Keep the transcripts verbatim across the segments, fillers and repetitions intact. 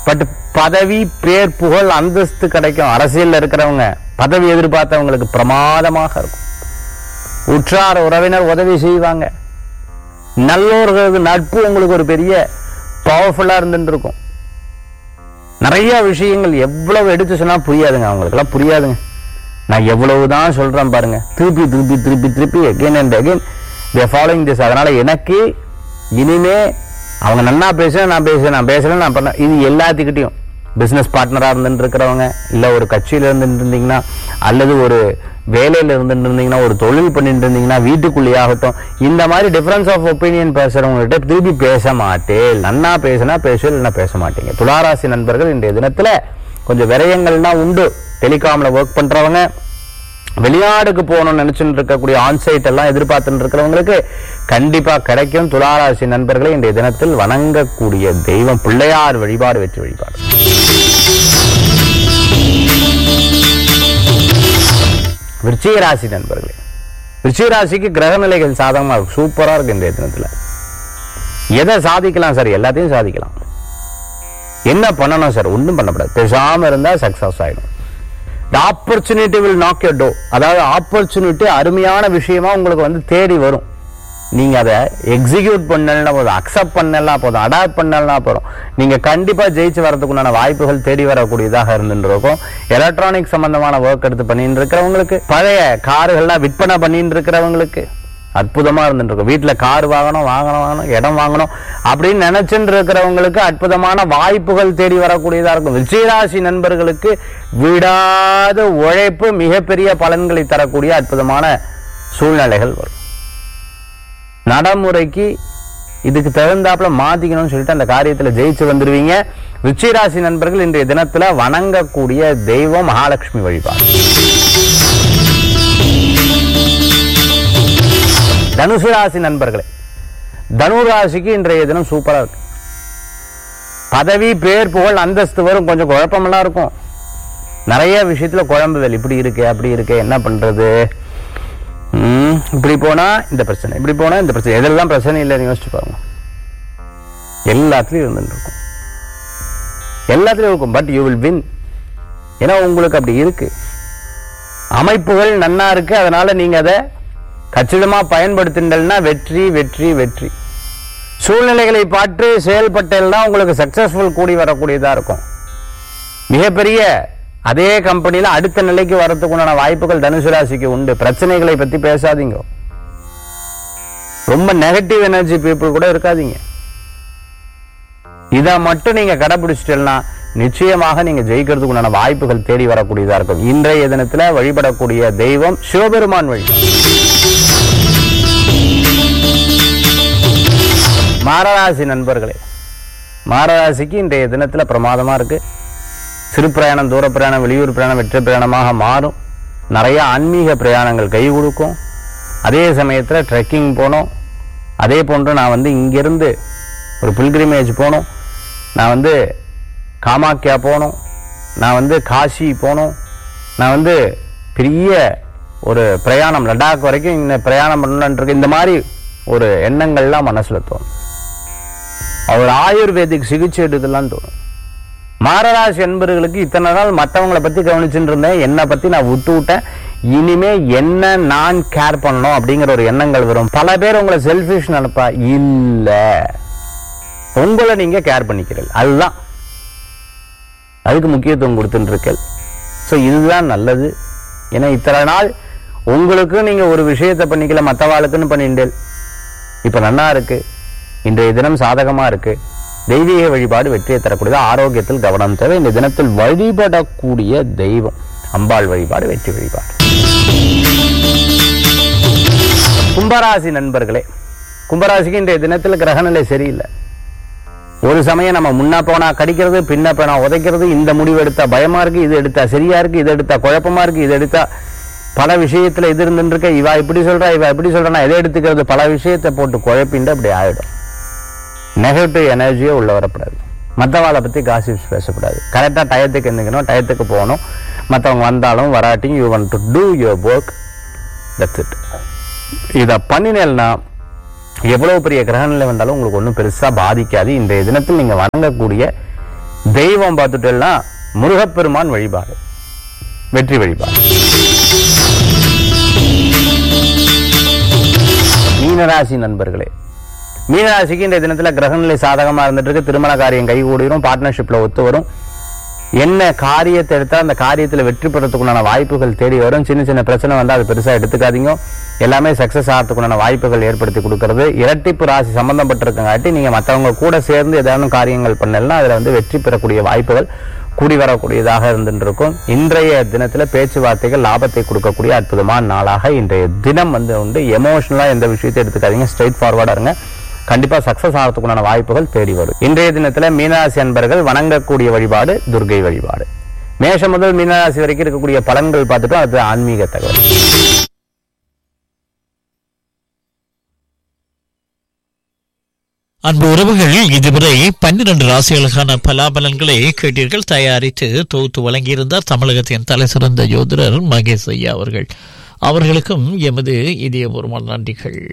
But பதவி, பேர், புகழ், அந்தஸ்து கிடைக்கும். அரசியல் இருக்கிறவங்க பதவி எதிர்பார்த்தவங்களுக்கு பிரமாதமாக இருக்கும். உற்றார் உறவினர் உதவி செய்வாங்க. நல்லோர்களது நட்பு உங்களுக்கு ஒரு பெரிய பவர்ஃபுல்லா இருந்துட்டு இருக்கும். நிறைய விஷயங்கள் எவ்வளவு எடுத்து சொன்னா புரியாதுங்க, அவங்களுக்கு எல்லாம் புரியாதுங்க. நான் எவ்வளவுதான் சொல்றேன் பாருங்க, திருப்பி திருப்பி திருப்பி திருப்பி again and again they following this. அதனால எனக்கு இனிமே அவங்க நன்னா பேச நான் பேச நான் பேசல நான் பண்ண இது எல்லாத்துக்கிட்டையும் பிசினஸ் பார்ட்னரா இருந்துட்டு இருக்கிறவங்க, இல்ல ஒரு கட்சியில இருந்துட்டு இருந்தீங்கன்னா, அல்லது ஒரு வேலையில இருந்துட்டு இருந்தீங்கன்னா, ஒரு தொழில் பண்ணிட்டு இருந்தீங்கன்னா, வீட்டுக்குள்ளேயே ஆகட்டும், இந்த மாதிரி டிஃபரன்ஸ் ஆஃப் ஒப்பீனியன் பேசுறவங்ககிட்ட திருப்பி பேச மாட்டேன். நன்னா பேசினா பேச, இல்லைன்னா பேச மாட்டீங்க. துளாராசி நண்பர்கள் இன்றைய தினத்துல கொஞ்சம் விரயங்கள்னா உண்டு. டெலிகாம்ல ஒர்க் பண்றவங்க, வெளிநாடுக்கு போகணும்னு நினைச்சுட்டு இருக்கக்கூடிய ஆன்சைட் எல்லாம் எதிர்பார்த்துட்டு இருக்கிறவங்களுக்கு கண்டிப்பா கிடைக்கும். துளாராசி நண்பர்களை இன்றைய தினத்தில் வணங்கக்கூடிய தெய்வம் பிள்ளையார் வழிபாடு வெற்றி வழிபாடு. விருச்சிக ராசி நண்பர்களே, விருச்சிக ராசிக்கு கிரக நிலைகள் சாதகமா இருக்கு, சூப்பரா இருக்கு. இன்றைய தினத்துல எதை சாதிக்கலாம் சார்? எல்லாத்தையும் சாதிக்கலாம். என்ன பண்ணணும் சார்? ஒன்றும் பண்ணக்கூடாது, பேசாம இருந்தா சக்சஸ் ஆயிடும். The opportunity will knock your door. அதாவது ஆப்பர்ச்சுனிட்டி அருமையான விஷயமா உங்களுக்கு வந்து தேடி வரும். நீங்க அதை எக்ஸிக்யூட் பண்ணலாம் போதும், அக்செப்ட் பண்ணலாம் போதும், அடாப்ட் பண்ணலாம் போதும், நீங்க கண்டிப்பா ஜெயிச்சு வரதுக்குண்டான வாய்ப்புகள் தேடி வரக்கூடியதாக இருந்துருக்கும். எலக்ட்ரானிக் சம்பந்தமான ஒர்க் எடுத்து பண்ணிட்டு இருக்கிறவங்களுக்கு, பழைய கார்கள்லாம் விற்பனை பண்ணிட்டு இருக்கிறவங்களுக்கு அற்புதமா இருந்துட்டு இருக்கும். வீட்டுல கார் வாங்கணும் வாங்கணும் வாங்கணும் இடம் வாங்கணும் அப்படின்னு நினைச்சுட்டு இருக்கிறவங்களுக்கு அற்புதமான வாய்ப்புகள் தேடி வரக்கூடியதா இருக்கும். விருச்சிகராசி நண்பர்களுக்கு விடாத உழைப்பு மிகப்பெரிய பலன்களை தரக்கூடிய அற்புதமான சூழ்நிலைகள் வரும். நடைமுறைக்கு இதுக்கு தகுந்தாப்புல மாத்திக்கணும்னு சொல்லிட்டு அந்த காரியத்துல ஜெயிச்சு வந்துருவீங்க. விருச்சிகராசி நண்பர்கள் இன்றைய தினத்துல வணங்கக்கூடிய தெய்வம் மகாலட்சுமி வழிபாடு. தனுசு ராசி நண்பர்களே, தனுசு ராசிக்கு இன்றைய தினம் சூப்பரா இருக்கு. பதவி, பேர், புகழ், அந்தஸ்து வரும். கொஞ்சம் குழப்பமெல்லாம் இருக்கும். நிறைய விஷயத்துல குழம்புகள், இப்படி இருக்கு அப்படி இருக்கு, என்ன பண்றது, உம் இப்படி போனா இந்த பிரச்சனை, இப்படி போனா இந்த பிரச்சனை, எதெல்லாம் பிரச்சனை இல்லைன்னு யோசிச்சு பாருங்க. எல்லாத்துலயும் இருந்துட்டு இருக்கும், எல்லாத்துலயும் இருக்கும். But you will win. ஏன்னா உங்களுக்கு அப்படி இருக்கு, அமைப்புகள் நன்னா இருக்கு. அதனால நீங்க அதை கச்சிதமா பயன்படுத்தினா வெற்றி வெற்றி வெற்றி. சூழ்நிலைகளை பார்த்து செயல்பட்டா உங்களுக்கு சக்சஸ்ஃபுல் கூடி வரக்கூடியதா இருக்கும். மிகப்பெரிய அதே கம்பெனியில அடுத்த நிலைக்கு வரதுக்குண்டான வாய்ப்புகள் தனுசு ராசிக்கு உண்டு. பிரச்சனைகளை பத்தி பேசாதீங்க. ரொம்ப நெகட்டிவ் எனர்ஜி பீப்புள் கூட இருக்காதீங்க. இதை மட்டும் நீங்க கடைபிடிச்சிட்டா நிச்சயமாக நீங்க ஜெயிக்கிறதுக்குண்டான வாய்ப்புகள் தேடி வரக்கூடியதா இருக்கும். இன்றைய தினத்துல வழிபடக்கூடிய தெய்வம் சிவபெருமான் வழிபாடு. மாரராசி நண்பர்களே, மாரராசிக்கு இன்றைய தினத்துல பிரமாதமா இருக்கு. சிறு பிரயாணம், தூர பிரயாணம், வெளியூர் பிரயாணம் வெற்றி பிரயாணமாக மாறும். நிறைய ஆன்மீக பிரயாணங்கள் கை கொடுக்கும். அதே சமயத்துல ட்ரெக்கிங் போனோம். அதே போன்று நான் வந்து இங்கிருந்து ஒரு பில்கிரிமேஜ் போனோம், நான் வந்து காமாக்கியா போனோம், நான் வந்து காசி போனோம், நான் வந்து பெரிய ஒரு பிரயாணம் லடாக் வரைக்கும் இந்த பிரயாணம் பண்ணலான். இந்த மாதிரி ஒரு எண்ணங்கள்லாம் மனசுல தோணும். அவர் ஆயுர்வேதிக் சிகிச்சை எடுத்துலாம் தோணும். மாரராசி என்பவர்களுக்கு இத்தனை நாள் மற்றவங்களை பத்தி கவனிச்சுட்டு இருந்தேன், என்னை பத்தி நான் விட்டு விட்டேன், இனிமே என்ன நான் கேர் பண்ணணும் அப்படிங்கிற ஒரு எண்ணங்கள் வரும். பல பேர் உங்களை செல்ஃபிஷ் நினைப்பா, இல்ல உங்களை நீங்க கேர் பண்ணிக்கிறீர்கள், அதுதான் அதுக்கு முக்கியத்துவம் கொடுத்துட்டு இருக்கேன். ஸோ இதுதான் நல்லது. ஏன்னா இத்தனை நாள் உங்களுக்கு நீங்க ஒரு விஷயத்தை பண்ணிக்கல, மற்றவாளுக்குன்னு பண்ணிட்டேன். இப்ப நன்னா இருக்கு, இன்றைய தினம் சாதகமா இருக்கு. தெய்வீக வழிபாடு வெற்றியை தரக்கூடியது. ஆரோக்கியத்தில் கவனம் தேவை. இந்த தினத்தில் வழிபடக்கூடிய தெய்வம் அம்பாள் வழிபாடு வெற்றி வழிபாடு. கும்பராசி நண்பர்களே, கும்பராசிக்கு இன்றைய தினத்தில் கிரகநிலை சரியில்லை. ஒரு சமயம் நம்ம முன்னா போனா கடிக்கிறது, பின்ன போனா உதைக்கிறது. இந்த முடிவு எடுத்தா பயமா இருக்கு, இது எடுத்தா சரியா இருக்கு, இது எடுத்தா குழப்பமா இருக்கு, இது எடுத்தா பல விஷயத்துல இது இருந்துருக்க, இவா இப்படி சொல்றா இவா இப்படி சொல்றா, எதை எடுத்துக்கிறது, பல விஷயத்தை போட்டு குழப்பிண்டு அப்படி ஆயிடும். நெகட்டிவ் எனர்ஜியே உள்ள வரக்கூடாது. மற்றவாளை பத்தி காசிப்ஸ் பேசக்கூடாது. கரெக்டா டயத்துக்கு இருந்துக்கணும், டயத்துக்கு போகணும். மற்றவங்க வந்தாலும் வராட்டியும் you want to two your work, that's it. இதை பண்ணினேன்னா எவ்வளவு பெரிய கிரகநிலை வந்தாலும் உங்களுக்கு ஒன்றும் பெருசா பாதிக்காது. இன்றைய தினத்தில் நீங்க வணங்கக்கூடிய தெய்வம் பார்த்துட்டோம்னா முருகப்பெருமான் வழிபாடு வெற்றி வழிபாடு. மீனராசி நண்பர்களே, மீனராசிக்கு இந்த தினத்துல கிரகநிலை சாதகமா இருந்துட்டு இருக்கு. திருமண காரியம் கைகூடிரும், பார்ட்னர்ஷிப்ல ஒத்து வரும். என்ன காரியத்தை எடுத்தால் அந்த காரியத்தில் வெற்றி பெறத்துக்குண்டான வாய்ப்புகள் தேடி வரும். சின்ன சின்ன பிரச்சனை வந்தால் அது பெருசாக எடுத்துக்காதீங்க. எல்லாமே சக்சஸ் ஆகிறதுக்குண்டான வாய்ப்புகள் ஏற்படுத்தி கொடுக்கறது. இரட்டிப்பு ராசி சம்பந்தப்பட்டிருக்கங்காட்டி நீங்கள் மற்றவங்க கூட சேர்ந்து ஏதாவது காரியங்கள் பண்ணலாம், அதில் வந்து வெற்றி பெறக்கூடிய வாய்ப்புகள் கூடி வரக்கூடியதாக இருந்துருக்கும். இன்றைய தினத்தில் பேச்சுவார்த்தைகள் லாபத்தை கொடுக்கக்கூடிய அற்புதமான நாளாக இன்றைய தினம் வந்து உண்டு. எமோஷனலாக எந்த விஷயத்தை எடுத்துக்காதீங்க, ஸ்ட்ரைட் ஃபார்வர்டாக இருங்க. கண்டிப்பா சக்சஸ் ஆகிறதுக்குண்டான வாய்ப்புகள் தேடி வரும். இன்றைய தினத்துல மீனராசி அன்பர்கள் வணங்கக்கூடிய வழிபாடு துர்கை வழிபாடு. மேஷம் முதல் மீனராசி வரைக்கும் இருக்கக்கூடிய பலன்கள் பார்த்துட்டோம். அது ஆன்மீக தகவல். அன்பு உறவுகள், இதுவரை பன்னிரண்டு ராசிகளுக்கான பலாபலன்களை கேட்டீர்கள். தயாரித்து தொகுத்து வழங்கியிருந்தார் தமிழகத்தின் தலை சிறந்த ஜோதிடர் மகேஷ் ஐயா அவர்கள். அவர்களுக்கும் எமது இதயபூர்வமான நன்றிகள்.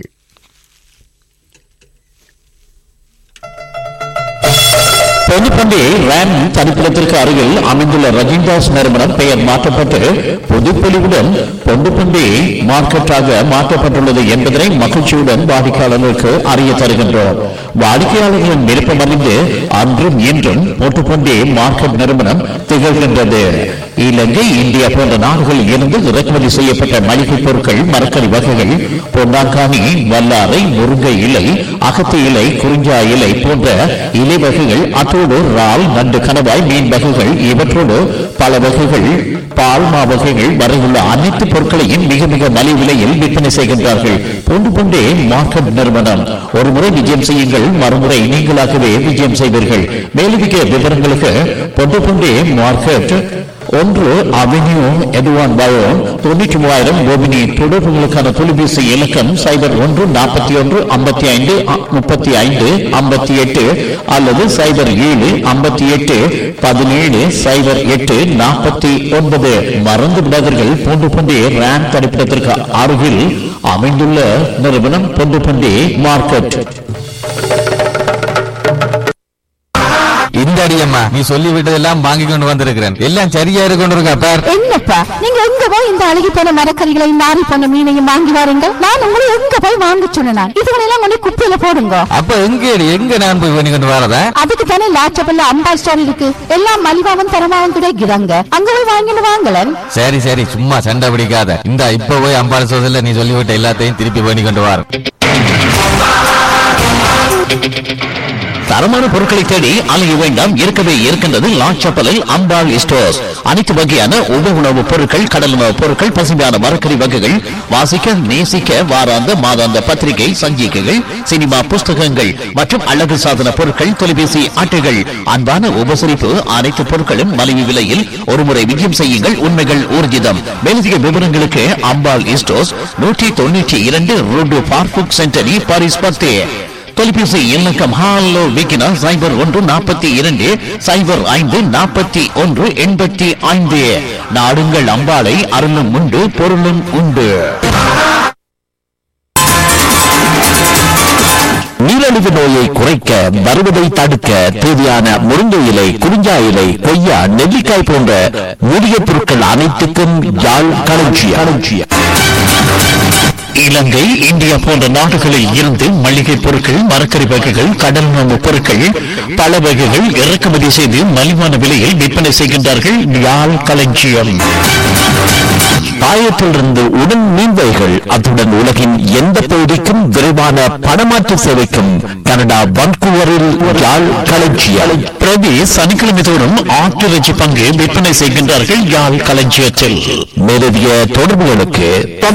பொதுப்பண்டி ரேம் தனிப்பிடத்திற்கு அருகில் அமைந்துள்ள ரஜின்தாஸ் நிறுவனம் பெயர் மாற்றப்பட்டு பொதுப்பொலிவுடன் பொதுப்பண்டி மார்க்கெட்டாக மாற்றப்பட்டுள்ளது என்பதனை மகிழ்ச்சியுடன் வாடிக்கையாளர்களுக்கு அறிய தருகின்றோம். வாடிக்கையாளர்களின் விருப்பம் அறிந்து அன்றும் இன்றும் பொதுப்பண்டி மார்க்கெட் நிறுவனம் திகழ்கின்றது. இலங்கை, இந்தியா போன்ற நாடுகளில் இருந்து இறக்குமதி செய்யப்பட்ட மளிகை பொருட்கள், மரக்கறி வகைகள், பொன்னாங்கானி, வல்லாரை, முருங்கை இலை, அகத்தி இலை, குறிஞ்சா இலை போன்ற இலை வகைகள், அத்தோடு இறால், நண்டு, கணவாய், மீன் வகைகள், இவற்றோடு பல வகைகள், பால்மா வகைகள் வரையுள்ள அனைத்து பொருட்களையும் மிக மிக மலிவு விலையில் விற்பனை செய்கின்றார்கள். பொண்டு பொண்டே மார்க்கெட் நிறுவனம். ஒரு முறை விஜயம் செய்யுங்கள், மறுமுறை நீங்களாகவே விஜயம் செய்வீர்கள். மேலதிக விவரங்களுக்கு பொண்டு பொண்டே மார்க்கெட் ஒன்று அவென்யூ எதுவான் பயோ தொண்ணூற்றி மூவாயிரம் கோபினி. தொடர்புகளுக்கான தொலைபேசி இலக்கம் சைபர் ஒன்று நாற்பத்தி ஒன்று ஐம்பத்தி ஐந்து முப்பத்தி ஐந்து ஐம்பத்தி எட்டு அல்லது சைபர் ஏழு ஐம்பத்தி எட்டு பதினேழு சைபர் எட்டு நாற்பத்தி ஒன்பது. மறந்து விடாதீர்கள், பொண்டு பண்டி ரேம் தரிப்பிடத்திற்கு அருகில் அமைந்துள்ள நிறுவனம் பொண்டு பண்டி மார்க்கெட். இந்த அடியம்மா, நீ சொல்லி விட்டதெல்லாம் வாங்கி கொண்டு வந்திருக்கிறேன். எல்லாம் சரியா இருக்கு பார். என்னப்பா நீங்க எங்க போய் இந்த அழுகி போன மரக்கறிகளை, நாரி போன மீனையும் வாங்கி வாருங்க. நான் உங்களை எங்க போய் வாங்க சொன்னேன்? இதுகளெல்லாம் கொண்டு குப்பையில போடுங்க. அப்ப எங்க எங்க நான் போய் பண்ணி கொண்டு வரதா? அதுக்கு தானே லாச்சபல்ல அம்பா ஸ்டோர் இருக்கு. எல்லாம் மலிவாவும் தரமாவும் கிடைக்கிறாங்க. அங்க போய் வாங்கிட்டு வாங்கலன். சரி சரி, சும்மா சண்டை பிடிக்காத. இந்த இப்ப போய் அம்பாள் சோதல நீ சொல்லிவிட்ட எல்லாத்தையும் திருப்பி பண்ணி கொண்டு வர. தரமான பொருட்களை தேடி அலைய வேண்டாம், இருக்கவே இருக்கின்றது லாச்சப்பலில் அம்பாள் ஸ்டோர்ஸ். அனைத்து வகையான உப உணவுப் பொருட்கள், கடல் உணவுப் பொருட்கள், பசுமையான மரக்கறி வகைகள், வாசிக்க நேசிக்க வாராந்த மாதாந்த பத்திரிகை, சஞ்சிகைகள், சினிமா புஸ்தகங்கள் மற்றும் அழகு சாதன பொருட்கள், தொலைபேசி அட்டைகள், அன்பான உபசரிப்பு, அனைத்து பொருட்களும் மலிவு விலையில். ஒருமுறை விஜயம் செய்யுங்கள், உண்மைகள் ஊர்ஜிதம். மேலதிக விவரங்களுக்கு அம்பாள் ஸ்டோர்ஸ், நூற்றி தொண்ணூற்றி இரண்டு ரோடு பார்புக் சென்டரி, பாரிஸ் பத்து. தொலைபேசி இலக்கம் ஹாலோ விக்கினா சைபர் ஒன்று நாற்பத்தி இரண்டு சைபர் ஐந்து நாற்பத்தி ஒன்று எண்பத்தி ஐந்து. நாடுங்கள் அம்பாளை, அருளும் உண்டு பொருளும் உண்டு. நீரிழிவு நோயை குறைக்க, வருவதை தடுக்க தேவையான முருங்கை இலை, குறிஞ்சா இலை, கொய்யா, நெல்லிக்காய் போன்ற மூலிகை பொருட்கள் அனைத்துக்கும் யாழ் களஞ்சியம். இலங்கை, இந்தியா போன்ற நாடுகளில் இருந்து மளிகை பொருட்கள், மரக்கறி வகைகள், கடல் உணவு பொருட்கள், பல வகைகள் இறக்குமதி செய்து மலிவான விலையில் விற்பனை செய்கின்றார்கள். யாழ் களஞ்சியம். பாயத்திலிருந்து உடன் மீன்வைகள், அத்துடன் உலகின் எந்த பகுதிக்கும் விரைவான பணமாற்று சேவைக்கும் கனடா வன்கூவரில் யாழ் களஞ்சியம். பிரதி சனிக்கிழமை தோறும் ஆட்டிறைச்சி பங்கு விற்பனை செய்கின்றார்கள் யாழ் களஞ்சியத்தில். மேலதிக தொடர்புகளுக்கு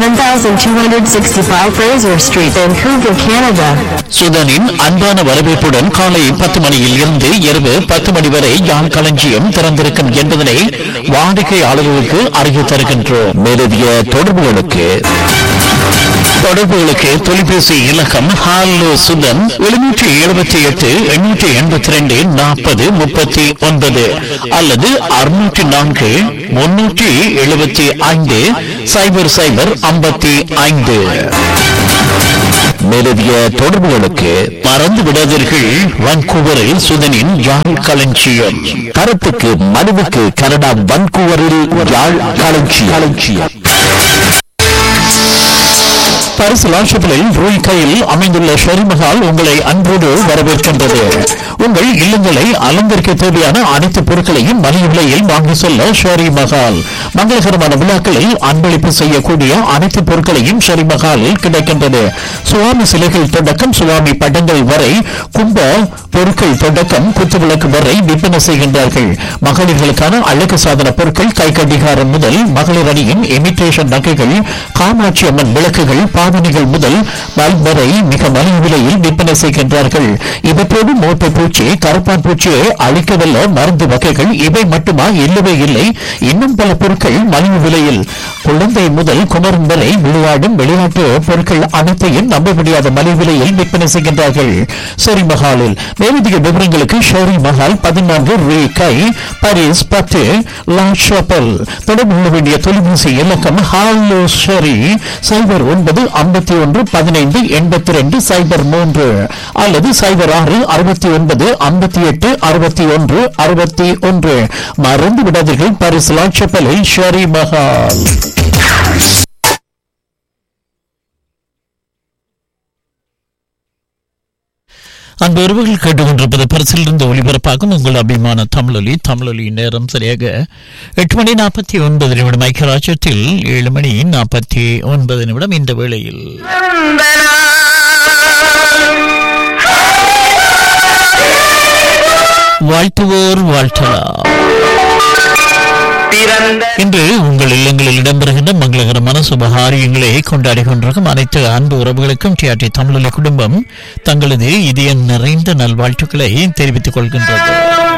சுதனின் அன்பான வரவேற்புடன் காலை பத்து மணியில் இருந்து இரவு பத்து மணி வரை யாழ் களஞ்சியம் திறந்திருக்கும் என்பதனை வாடிக்கையாளர்களுக்கு அறிய தருகின்றோம். மேலதிக தொடர்புகளுக்கு தொடர்புகளுக்கு தொலைபேசி இலக்கம் ஹாலோ சுதன் எழுநூற்றி எழுபத்தி எட்டு எண்ணூற்றி எண்பத்தி ரெண்டு நாற்பது முப்பத்தி ஒன்பது அல்லது அறுநூற்றி நான்கு முன்னூற்றி எழுபத்தி ஐந்து சைபர் சைபர் ஐம்பத்தி ஐந்து. மேலதிக தொடர்புகளுக்கு மறந்து விடாதீர்கள். வான்கூவரில் சுதனின் யாழ் களஞ்சியம். தரத்துக்கு மனுவுக்கு கனடா வான்கூவரில் யாழ் களஞ்சியம். பரிசு லாஷப்பிலில் ரூய் கையில் அமைந்துள்ள ஷெரிமஹால் உங்களை அன்போடு வரவேற்கின்றது. உங்கள் இல்லங்களை அலங்கரிக்க தேவையான அனைத்து பொருட்களையும் மலிவு விலையில் வாங்கி செல்ல ஷெரி மஹால். மங்களகரமான விழாக்களில் அன்பளிப்பு செய்யக்கூடிய அனைத்து பொருட்களையும் ஷெரி மஹாலில் கிடைக்கின்றது. சுவாமி சிலைகள் தொடக்கம் சுவாமி படங்கள் வரை, கும்ப பொருட்கள் தொடக்கம் குத்துவிளக்கு வரை விற்பனை செய்கின்றார்கள். மகளிர்களுக்கான அழகு சாதன பொருட்கள், கை கடிகாரம் முதல் மகளிர் அணியின் இமிட்டேஷன் நகைகள், காமாட்சி அம்மன் விளக்குகள், பாவனைகள் முதல் பல்ப் வரை மிக மலிவு விலையில் விற்பனை செய்கின்றார்கள். இவற்றோடு மோட்டை பூச்சி, கருப்பான் பூச்சியை அழிக்கவல்ல மருந்து வகைகள் இவை மட்டுமா? இல்லவே இல்லை, இன்னும் பல பொருட்கள் மலிவு விலையில். குழந்தை முதல் குமரன் வரை விளையாடும் விளையாட்டு பொருட்கள் அனைத்தையும் நம்ப முடியாத மலிவு விலையில் விற்பனை செய்கின்றார்கள் ஷெரி மஹாலில். மேலதிக விவரங்களுக்கு ஷெரி மஹால் பதினான்கு ரூ கை, பாரிஸ் பத்து லா ஷாப்பல். தொடர்பு கொள்ள வேண்டிய தொலைபேசி இலக்கம் ஹாலோ ஷெரி சைபர் ஒன்பது ஐம்பத்தி ஒன்று பதினைந்து எண்பத்தி ரெண்டு சைபர் மூன்று அல்லது சைபர் ஆறு அறுபத்தி ஒன்பது ஐம்பத்தி எட்டு அறுபத்தி ஒன்று அறுபத்தி ஒன்று. மறந்து விடாதீர்கள், பாரிஸ் லா ஷாப்பலில் ஷெரி மஹால். அந்த உறவுகள் கேட்டுக்கொண்டிருப்பது பரிசிலிருந்து ஒளிபரப்பாகும் உங்கள் அபிமான தமிழொலி. தமிழொலி நேரம் சரியாக எட்டு மணி நாற்பத்தி ஒன்பது நிமிடம். ஐக்கியராஜ்யத்தில் ஏழு மணி நாற்பத்தி ஒன்பது நிமிடம். இந்த வேளையில் வாழ்த்துவோர் வாழ்த்தலாம். இன்று உங்கள் இல்லங்களில் இடம்பெறுகின்ற மங்களகரமான சுபகாரியங்களை கொண்டாடி கொண்டிருக்கும் அனைத்து அன்பு உறவுகளுக்கும் டிஆர்டி தமிழொலி குடும்பம் தங்களது இதயம் நிறைந்த நல்வாழ்த்துக்களை தெரிவித்துக் கொள்கின்றது.